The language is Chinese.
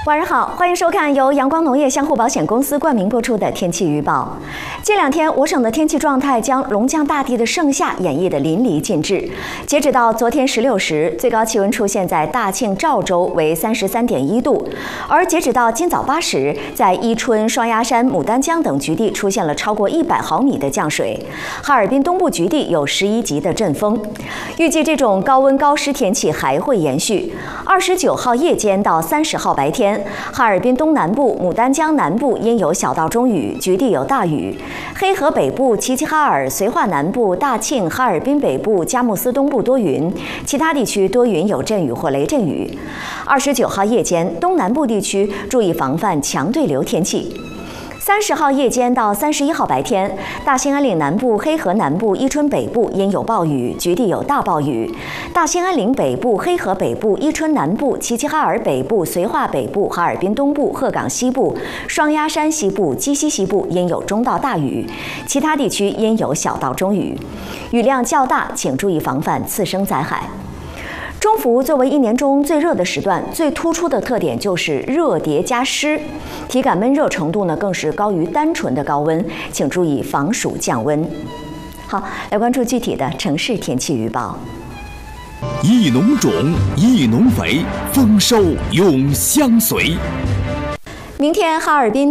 晚上好，欢迎收看由阳光农业相互保险公司冠名播出的天气预报。这两天，我省的天气状态将龙江大地的盛夏演绎得淋漓尽致。截止到昨天16时，最高气温出现在大庆肇州为33.1度，而截止到今早8时，在伊春、双鸭山、牡丹江等局地出现了超过100毫米的降水，哈尔滨东部局地有11级的阵风。预计这种高温高湿天气还会延续。29号夜间到30号白天，哈尔滨东南部、牡丹江南部阴有小到中雨，局地有大雨；黑河北部、齐齐哈尔、绥化南部、大庆、哈尔滨北部、佳木斯东部多云，其他地区多云有阵雨或雷阵雨。29号夜间，东南部地区注意防范强对流天气。30号夜间到31号白天，大兴安岭南部、黑河南部、伊春北部阴有暴雨，局地有大暴雨；大兴安岭北部、黑河北部、伊春南部、齐齐哈尔北部、绥化北部、哈尔滨东部、鹤岗西部、双鸭山西部、鸡西西部阴有中到大雨，其他地区阴有小到中雨，雨量较大，请注意防范次生灾害。中伏作为一年中最热的时段，最突出的特点就是热叠加湿，体感闷热程度呢更是高于单纯的高温，请注意防暑降温。好，来关注具体的城市天气预报。 一农种，一农肥，丰收永相随。 明天哈尔滨